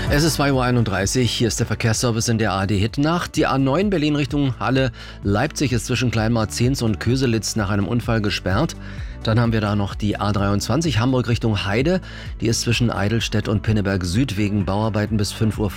Es ist 2:31 Uhr, hier ist der Verkehrsservice in der ARD-Hit-Nacht. Die A9 Berlin Richtung Halle Leipzig ist zwischen Kleinmarzens und Köselitz nach einem Unfall gesperrt. Dann haben wir da noch die A23 Hamburg Richtung Heide. Die ist zwischen Eidelstedt und Pinneberg Süd wegen Bauarbeiten bis 5:40 Uhr